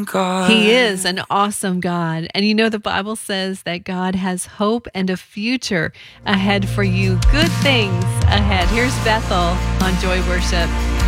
God. He is an awesome God. And you know, the Bible says that God has hope and a future ahead for you. Good things ahead. Here's Bethel on Joy Worship.